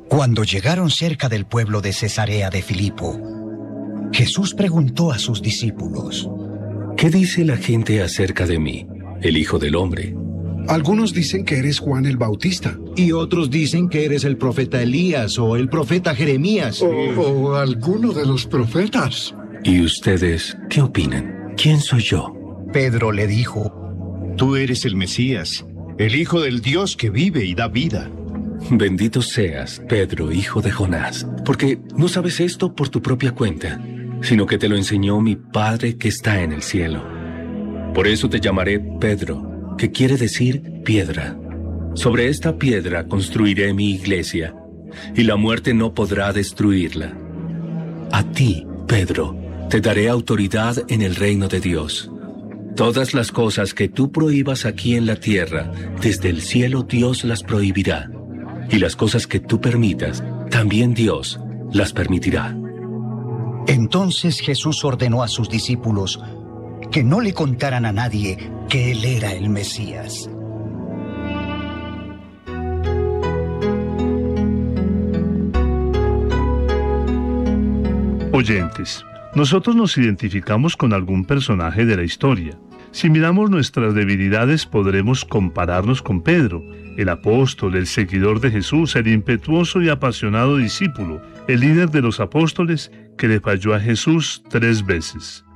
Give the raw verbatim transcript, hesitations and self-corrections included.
Cuando llegaron cerca del pueblo de Cesarea de Filipo, Jesús preguntó a sus discípulos: ¿Qué dice la gente acerca de mí, el Hijo del Hombre? Algunos dicen que eres Juan el Bautista. Y otros dicen que eres el profeta Elías o el profeta Jeremías. O, o alguno de los profetas. ¿Y ustedes qué opinan? ¿Quién soy yo? Pedro le dijo: Tú eres el Mesías, el Hijo del Dios que vive y da vida. Bendito seas, Pedro, hijo de Jonás, porque no sabes esto por tu propia cuenta, sino que te lo enseñó mi Padre que está en el cielo. Por eso te llamaré Pedro, que quiere decir piedra. Sobre esta piedra construiré mi iglesia, y la muerte no podrá destruirla. A ti, Pedro, te daré autoridad en el reino de Dios. Todas las cosas que tú prohíbas aquí en la tierra, desde el cielo Dios las prohibirá. Y las cosas que tú permitas, también Dios las permitirá. Entonces Jesús ordenó a sus discípulos que no le contaran a nadie que él era el Mesías. Oyentes, nosotros nos identificamos con algún personaje de la historia. Si miramos nuestras debilidades, podremos compararnos con Pedro, el apóstol, el seguidor de Jesús, el impetuoso y apasionado discípulo, el líder de los apóstoles que le falló a Jesús tres veces.